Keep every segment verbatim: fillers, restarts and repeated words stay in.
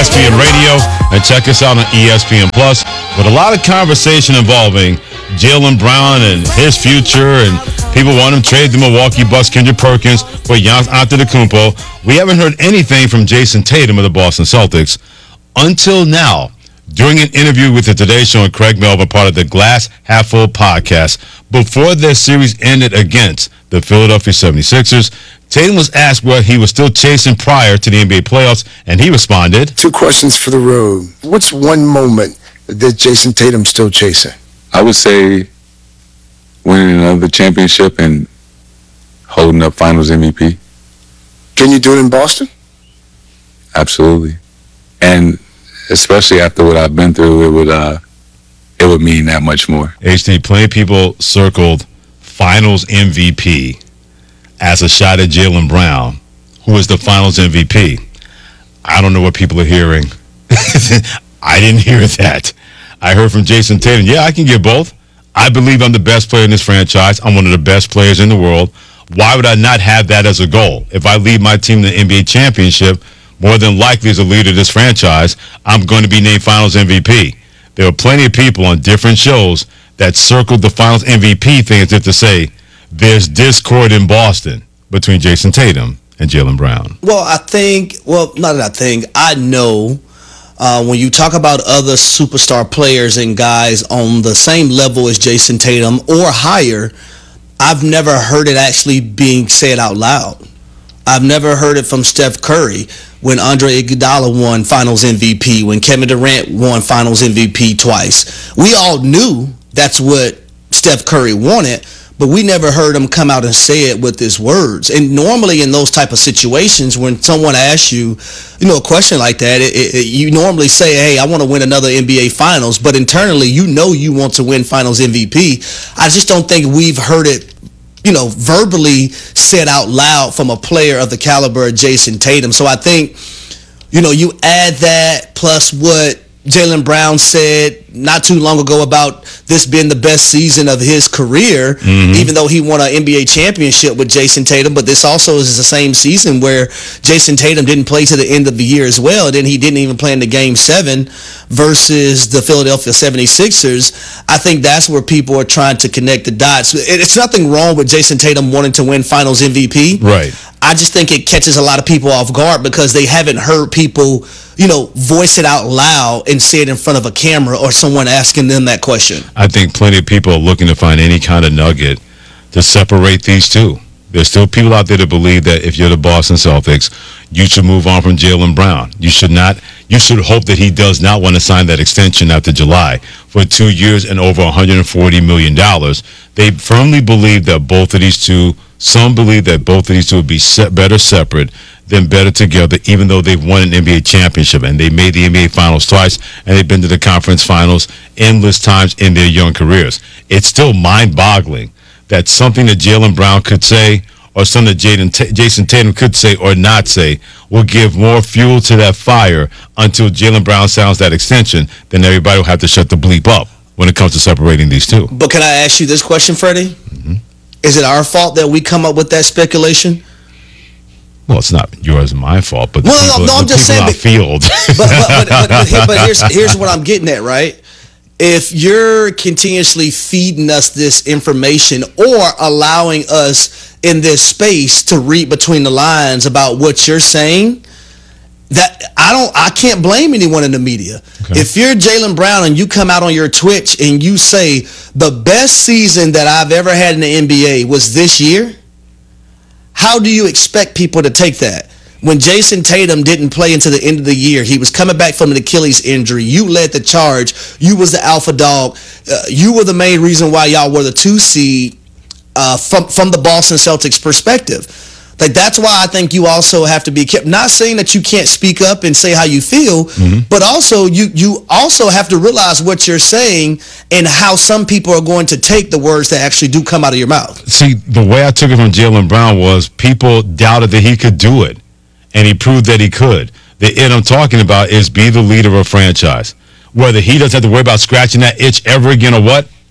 S P N Radio, and check us out on E S P N Plus, with a lot of conversation involving Jaylen Brown and his future, and people want him to trade the Milwaukee Bucks, Kendrick Perkins, for Giannis Antetokounmpo. We haven't heard anything from Jason Tatum of the Boston Celtics until now. During an interview with the Today Show and Craig Melvin, part of the Glass Half Full podcast, before their series ended against the Philadelphia seventy-sixers, Tatum was asked what he was still chasing prior to the N B A playoffs, and he responded, Two questions for the road. What's one moment that Jason Tatum's still chasing? I would say winning another championship and holding up Finals M V P. Can you do it in Boston? Absolutely. And especially after what I've been through, it would uh, it would mean that much more. H D, plenty of people circled Finals M V P as a shot at Jaylen Brown, who is the Finals M V P. I don't know what people are hearing. I didn't hear that. I heard from Jason Tatum, yeah, I can get both. I believe I'm the best player in this franchise. I'm one of the best players in the world. Why would I not have that as a goal? If I lead my team to the N B A championship, more than likely as a leader of this franchise, I'm going to be named Finals M V P. There were plenty of people on different shows that circled the Finals M V P thing as if to say, there's discord in Boston between Jason Tatum and Jaylen Brown. Well, I think, well, not that I think, I know uh, when you talk about other superstar players and guys on the same level as Jason Tatum or higher, I've never heard it actually being said out loud. I've never heard it from Steph Curry when Andre Iguodala won Finals M V P, when Kevin Durant won Finals M V P twice. We all knew that's what Steph Curry wanted, but we never heard him come out and say it with his words. And normally in those type of situations, when someone asks you, you know, a question like that, it, it, you normally say, hey, I want to win another N B A Finals, but internally you know you want to win Finals M V P. I just don't think we've heard it, you know, verbally said out loud from a player of the caliber of Jason Tatum. So I think, you know, you add that plus what Jaylen Brown said not too long ago about this being the best season of his career, mm-hmm. even though he won an N B A championship with Jason Tatum. But this also is the same season where Jason Tatum didn't play to the end of the year as well. Then he didn't even play in the game seven versus the Philadelphia seventy-sixers. I think that's where people are trying to connect the dots. It's nothing wrong with Jason Tatum wanting to win Finals M V P. Right. I just think it catches a lot of people off guard because they haven't heard people, you know, voice it out loud and say it in front of a camera or someone asking them that question. I think plenty of people are looking to find any kind of nugget to separate these two. There's still people out there that believe that if you're the Boston Celtics, you should move on from Jaylen Brown. You should not. You should hope that he does not want to sign that extension after July for two years and over one hundred forty million dollars. They firmly believe that both of these two, some believe that both of these two would be set better separate than better together, even though they've won an N B A championship and they made the N B A Finals twice and they've been to the conference finals endless times in their young careers. It's still mind-boggling that something that Jaylen Brown could say or something that Jaden T- Jason Tatum could say or not say will give more fuel to that fire until Jaylen Brown sounds that extension, then everybody will have to shut the bleep up when it comes to separating these two. But can I ask you this question, Freddie? Mm-hmm. Is it our fault that we come up with that speculation? Well, it's not yours and my fault, but the well, people, no, no, I'm just saying. But, field. but, but, but, but, but here's, here's what I'm getting at, right? If you're continuously feeding us this information or allowing us in this space to read between the lines about what you're saying, that I don't, I can't blame anyone in the media. Okay. If you're Jaylen Brown and you come out on your Twitch and you say the best season that I've ever had in the N B A was this year, how do you expect people to take that? When Jason Tatum didn't play until the end of the year, he was coming back from an Achilles injury. You led the charge. You was the alpha dog. Uh, you were the main reason why y'all were the two seed uh, from from the Boston Celtics perspective. Like, that's why I think you also have to be kept. Not saying that you can't speak up and say how you feel, mm-hmm. but also you you also have to realize what you're saying and how some people are going to take the words that actually do come out of your mouth. See, the way I took it from Jaylen Brown was people doubted that he could do it, and he proved that he could. The it I'm talking about is be the leader of a franchise. Whether he doesn't have to worry about scratching that itch ever again or what,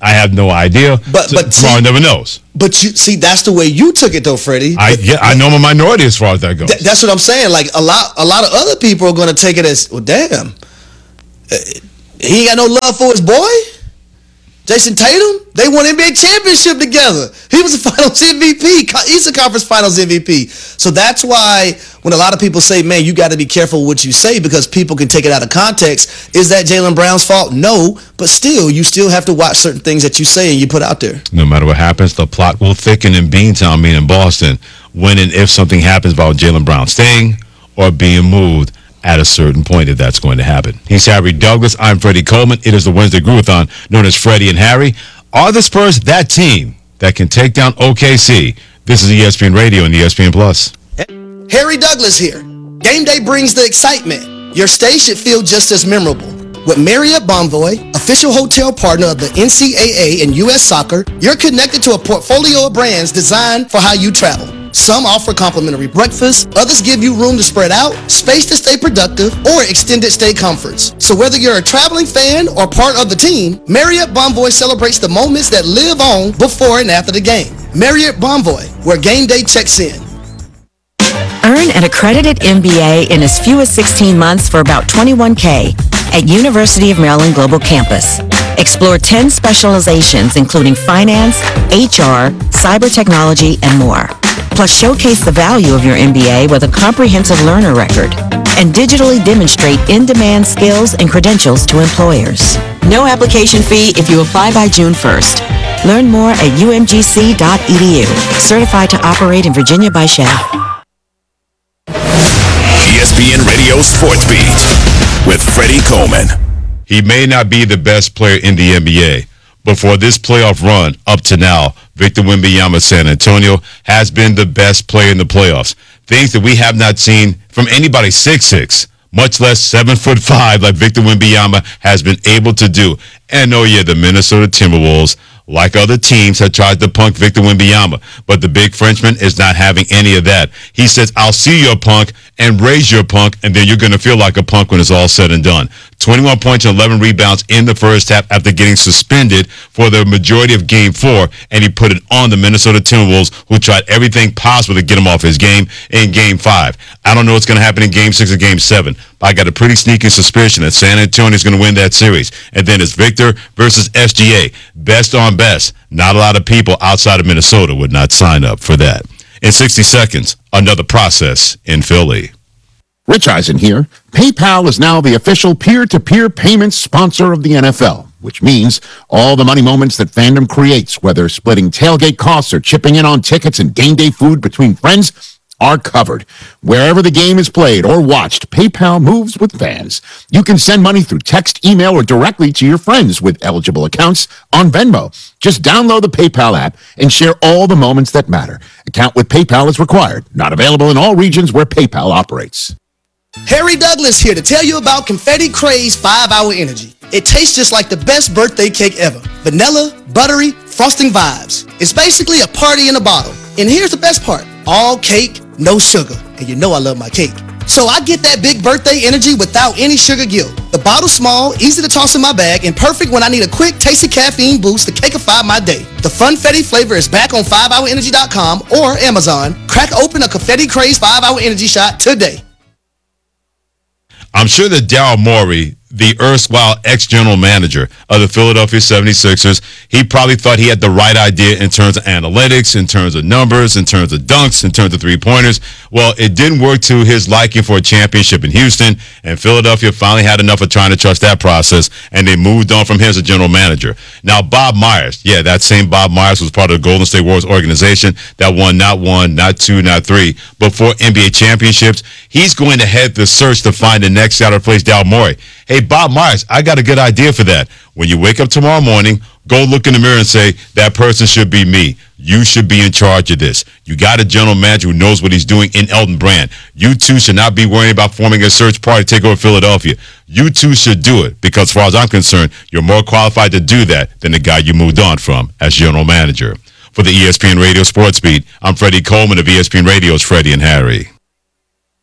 I have no idea. But- so but tomorrow see- never knows. But you see, that's the way you took it, though, Freddie. I But- yeah, I know I'm a minority as far as that goes. Th- that's what I'm saying. Like a lot, a lot of other people are going to take it as, well, damn, uh, he ain't got no love for his boy, Jason Tatum. They won N B A championship together. He was the Finals M V P, Co- Eastern Conference Finals M V P. So that's why when a lot of people say, "Man, you got to be careful what you say," because people can take it out of context. Is that Jaylen Brown's fault? No, but still, you still have to watch certain things that you say and you put out there. No matter what happens, the plot will thicken in Beantown, meaning Boston, when and if something happens about Jaylen Brown staying or being moved at a certain point, if that's going to happen. He's Harry Douglas. I'm Freddie Coleman. It is the Wednesday Groovathon, known as Freddie and Harry. Are the Spurs that team that can take down O K C? This is E S P N Radio and E S P N Plus. Harry Douglas here. Game day brings the excitement. Your stay should feel just as memorable. With Marriott Bonvoy, official hotel partner of the N C double A and U S Soccer, you're connected to a portfolio of brands designed for how you travel. Some offer complimentary breakfast, others give you room to spread out, space to stay productive, or extended stay comforts. So whether you're a traveling fan or part of the team, Marriott Bonvoy celebrates the moments that live on before and after the game. Marriott Bonvoy, where game day checks in. Earn an accredited M B A in as few as sixteen months for about twenty-one K at University of Maryland Global Campus. Explore ten specializations including finance, H R, cyber technology, and more. Plus showcase the value of your M B A with a comprehensive learner record and digitally demonstrate in-demand skills and credentials to employers. No application fee if you apply by June first. Learn more at U M G C dot E D U. Certified to operate in Virginia by Shell. E S P N Radio Sports Beat with Freddie Coleman. He may not be the best player in the N B A, but for this playoff run up to now, Victor Wembanyama San Antonio has been the best player in the playoffs. Things that we have not seen from anybody six six, much less seven foot five like Victor Wembanyama has been able to do. And oh yeah, the Minnesota Timberwolves, like other teams, have tried to punk Victor Wembanyama, but the big Frenchman is not having any of that. He says, I'll see your punk and raise your punk, and then you're going to feel like a punk when it's all said and done. twenty-one points and eleven rebounds in the first half after getting suspended for the majority of game four, and he put it on the Minnesota Timberwolves, who tried everything possible to get him off his game in game five. I don't know what's going to happen in game six or game seven, but I got a pretty sneaky suspicion that San Antonio is going to win that series. And then it's Victor versus S G A. Best on best. Not a lot of people outside of Minnesota would not sign up for that. In sixty seconds, another process in Philly. Rich Eisen here. PayPal is now the official peer-to-peer payments sponsor of the N F L, which means all the money moments that fandom creates, whether splitting tailgate costs or chipping in on tickets and game day food between friends, are covered. Wherever the game is played or watched, PayPal moves with fans. You can send money through text, email, or directly to your friends with eligible accounts on Venmo. Just download the PayPal app and share all the moments that matter. Account with PayPal is required. Not available in all regions where PayPal operates. Harry Douglas here to tell you about Confetti Craze five hour Energy. It tastes just like the best birthday cake ever. Vanilla, buttery, frosting vibes. It's basically a party in a bottle. And here's the best part. All cake, no sugar. And you know I love my cake. So I get that big birthday energy without any sugar guilt. The bottle's small, easy to toss in my bag, and perfect when I need a quick, tasty caffeine boost to cakeify my day. The Funfetti flavor is back on five hour energy dot com or Amazon. Crack open a Confetti Craze five hour Energy shot today. I'm sure that Daryl Morey, the erstwhile ex-general manager of the Philadelphia seventy-sixers, he probably thought he had the right idea in terms of analytics, in terms of numbers, in terms of dunks, in terms of three-pointers. Well, it didn't work to his liking for a championship in Houston, and Philadelphia finally had enough of trying to trust that process, and they moved on from him as a general manager. Now, Bob Myers, yeah, that same Bob Myers was part of the Golden State Warriors organization that won not one, not two, not three, but four N B A championships. He's going to head the search to find the next guy to replace Daryl Morey. Hey, Bob Myers, I got a good idea for that. When you wake up tomorrow morning, go look in the mirror and say, that person should be me. You should be in charge of this. You got a general manager who knows what he's doing in Elton Brand. You two should not be worrying about forming a search party to take over Philadelphia. You two should do it because, as far as I'm concerned, you're more qualified to do that than the guy you moved on from as general manager. For the E S P N Radio Sports Beat, I'm Freddie Coleman of E S P N Radio's Freddie and Harry.